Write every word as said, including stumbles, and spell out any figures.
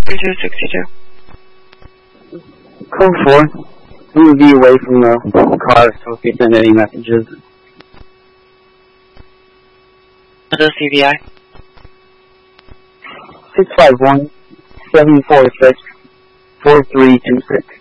two sixty-two. Code four. I'm going to be away from the car so if you send any messages. What's the C V I? six five one, seven four six, four three two six.